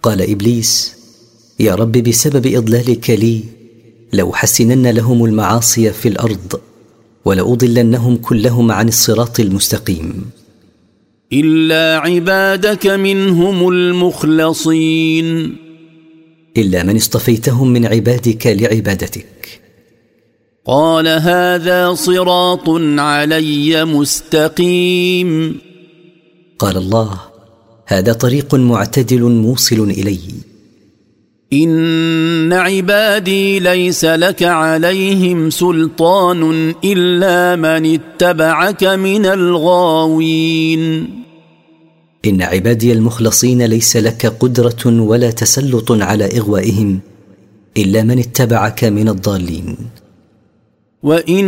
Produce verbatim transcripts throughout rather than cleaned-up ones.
قال إبليس: يا رب، بسبب إضلالك لي لأحسنن لهم المعاصي في الأرض ولأضلنهم كلهم عن الصراط المستقيم إلا عبادك منهم المخلصين، إلا من اصطفيتهم من عبادك لعبادتك. قال: هذا صراط علي مستقيم. قال الله: هذا طريق معتدل موصل إلي. إن عبادي ليس لك عليهم سلطان إلا من اتبعك من الغاوين. إن عبادي المخلصين ليس لك قدرة ولا تسلط على إغوائهم إلا من اتبعك من الضالين. وإن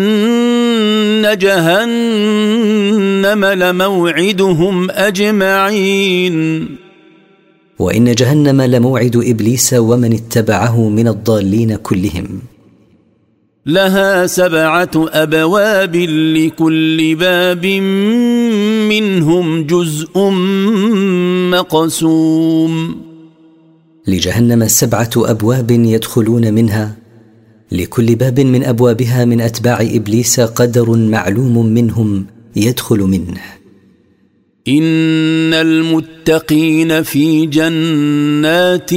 جهنم لموعدهم أجمعين. وإن جهنم لموعد إبليس ومن اتبعه من الضالين كلهم. لها سبعة أبواب لكل باب منهم جزء مقسوم. لجهنم سبعة أبواب يدخلون منها، لكل باب من أبوابها من أتباع إبليس قدر معلوم منهم يدخل منه. إن المتقين في جنات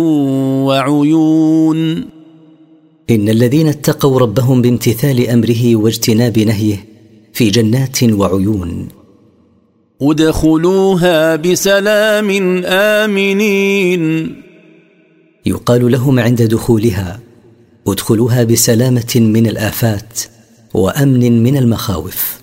وعيون. إن الذين اتقوا ربهم بامتثال أمره واجتناب نهيه في جنات وعيون. ادخلوها بسلام آمنين. يقال لهم عند دخولها: ادخلوها بسلامة من الآفات وأمن من المخاوف.